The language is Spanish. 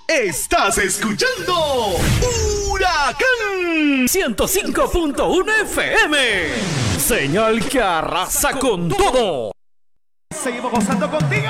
Estás escuchando Huracán 105.1 FM. Señal que arrasa con todo. Seguimos gozando contigo.